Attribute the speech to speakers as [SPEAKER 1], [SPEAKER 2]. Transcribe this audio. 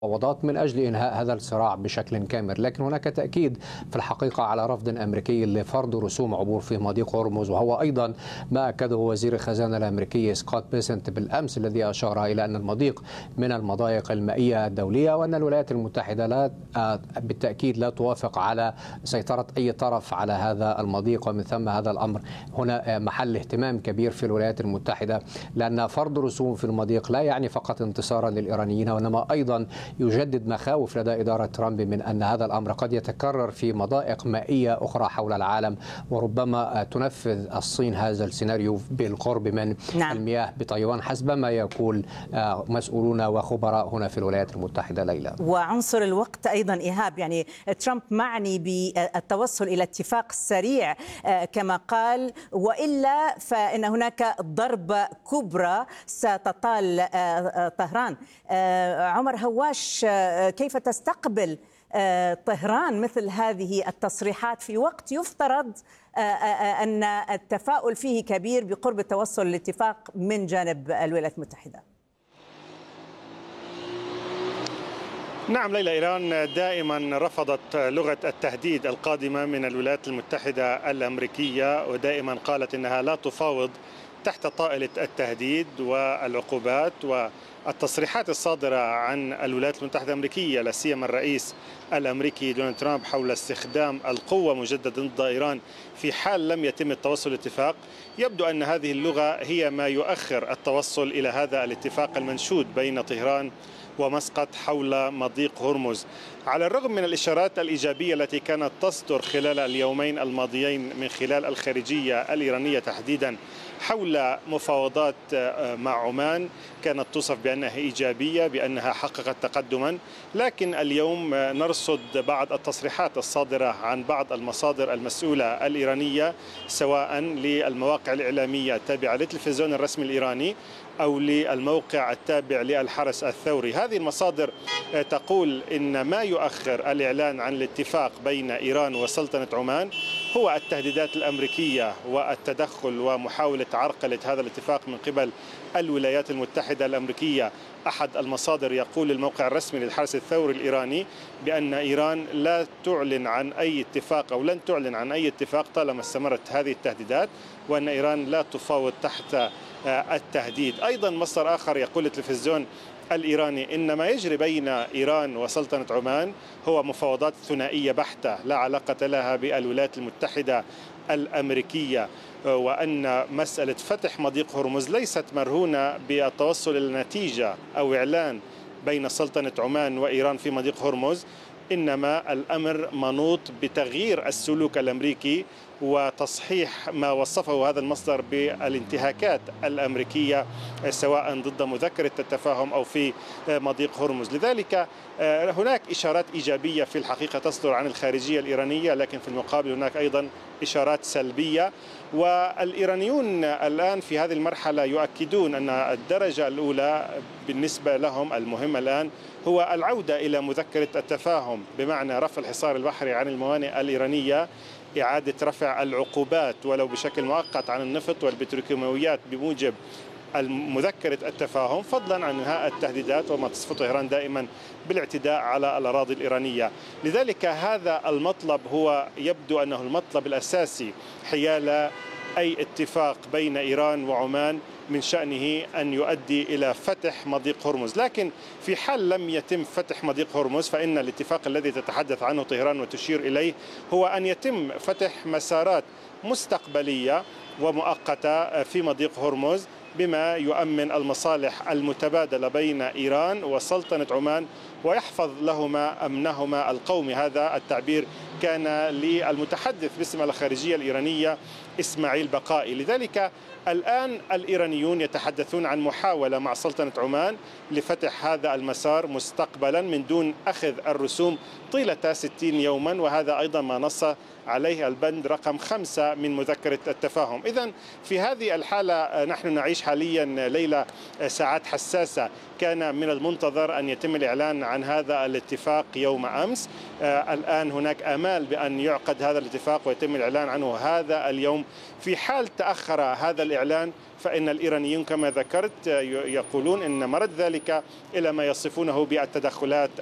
[SPEAKER 1] مفاوضات من أجل إنهاء هذا الصراع بشكل كامل، لكن هناك تأكيد في الحقيقة على رفض أمريكي لفرض رسوم عبور في مضيق هرمز، وهو أيضا ما أكده وزير الخزانة الأمريكي سكوت بيسنت بالأمس، الذي أشار إلى أن المضيق من المضايق المائية الدولية، وأن الولايات المتحدة لا بالتأكيد لا توافق على سيطرة أي طرف على هذا المضيق. ومن ثم هذا الأمر هنا محل اهتمام كبير في الولايات المتحدة، لأن فرض رسوم في المضيق لا يعني فقط انتصارا للإيرانيين، وإنما أيضا يجدد مخاوف لدى إدارة ترامب من أن هذا الأمر قد يتكرر في مضائق مائية أخرى حول العالم، وربما تنفذ الصين هذا السيناريو بالقرب من المياه بتايوان حسب ما يقول مسؤولون وخبراء هنا في الولايات المتحدة. ليلى،
[SPEAKER 2] وعنصر الوقت أيضا إيهاب، يعني ترامب معني بالتوصل إلى اتفاق سريع كما قال، وإلا فإن هناك ضربة كبرى ستطال طهران. عمر هواش، كيف تستقبل طهران مثل هذه التصريحات في وقت يفترض أن التفاؤل فيه كبير بقرب التوصل لاتفاق من جانب الولايات المتحدة؟
[SPEAKER 3] نعم ليلى، إيران دائما رفضت لغة التهديد القادمة من الولايات المتحدة الأمريكية، ودائما قالت إنها لا تفاوض تحت طائلة التهديد والعقوبات. والتصريحات الصادرة عن الولايات المتحدة الأمريكية، لا سيما الرئيس الأمريكي دونالد ترامب، حول استخدام القوة مجددا ضد إيران في حال لم يتم التوصل لاتفاق، يبدو أن هذه اللغة هي ما يؤخر التوصل إلى هذا الاتفاق المنشود بين طهران ومسقط حول مضيق هرمز. على الرغم من الإشارات الإيجابية التي كانت تصدر خلال اليومين الماضيين من خلال الخارجية الإيرانية تحديدا حول مفاوضات مع عمان، كانت توصف بأنها إيجابية، بأنها حققت تقدما، لكن اليوم نرصد بعض التصريحات الصادرة عن بعض المصادر المسؤولة الإيرانية، سواء للمواقع الإعلامية التابعة للتلفزيون الرسمي الإيراني أو للموقع التابع للحرس الثوري. هذه المصادر تقول إن ما يؤخر الإعلان عن الاتفاق بين إيران وسلطنة عمان هو التهديدات الأمريكية والتدخل ومحاولة عرقلة هذا الاتفاق من قبل الولايات المتحدة الأمريكية. أحد المصادر يقول للموقع الرسمي للحرس الثوري الإيراني بأن إيران لا تعلن عن أي اتفاق أو لن تعلن عن أي اتفاق طالما استمرت هذه التهديدات، وأن إيران لا تفاوض تحت التهديد. أيضا مصدر آخر يقول للتلفزيون الإيراني إن ما يجري بين إيران وسلطنة عمان هو مفاوضات ثنائية بحتة لا علاقة لها بالولايات المتحدة الأمريكية، وأن مسألة فتح مضيق هرمز ليست مرهونة بالتوصل إلى نتيجة أو إعلان بين سلطنة عمان وإيران في مضيق هرمز، إنما الأمر منوط بتغيير السلوك الأمريكي وتصحيح ما وصفه هذا المصدر بالانتهاكات الأمريكية سواء ضد مذكرة التفاهم أو في مضيق هرمز. لذلك هناك إشارات إيجابية في الحقيقة تصدر عن الخارجية الإيرانية، لكن في المقابل هناك أيضا إشارات سلبية. والإيرانيون الآن في هذه المرحلة يؤكدون أن الدرجة الأولى بالنسبة لهم المهمة الآن هو العودة إلى مذكرة التفاهم، بمعنى رفع الحصار البحري عن الموانئ الإيرانية، إعادة رفع العقوبات ولو بشكل مؤقت عن النفط والبتروكيماويات بموجب مذكرة التفاهم، فضلا عن انهاء التهديدات وما تصفه طهران دائما بالاعتداء على الأراضي الإيرانية. لذلك هذا المطلب هو يبدو أنه المطلب الأساسي حيال أي اتفاق بين إيران وعمان من شأنه أن يؤدي إلى فتح مضيق هرمز. لكن في حال لم يتم فتح مضيق هرمز فإن الاتفاق الذي تتحدث عنه طهران وتشير إليه هو أن يتم فتح مسارات مستقبلية ومؤقتة في مضيق هرمز بما يؤمن المصالح المتبادلة بين إيران وسلطنة عمان ويحفظ لهما أمنهما القومي. هذا التعبير كان للمتحدث باسم الخارجية الإيرانية إسماعيل بقائي. لذلك الآن الإيرانيون يتحدثون عن محاولة مع سلطنة عمان لفتح هذا المسار مستقبلا من دون أخذ الرسوم طيلة 60 يوما، وهذا أيضا ما نص عليه البند رقم 5 من مذكرة التفاهم. إذن في هذه الحالة نحن نعيش حاليا ليلة ساعات حساسة. كان من المنتظر أن يتم الإعلان عن هذا الاتفاق يوم أمس. الآن هناك آمال احتمال بأن يعقد هذا الاتفاق ويتم الإعلان عنه هذا اليوم. في حال تأخر هذا الإعلان فإن الإيرانيين كما ذكرت يقولون إن مرد ذلك إلى ما يصفونه بالتدخلات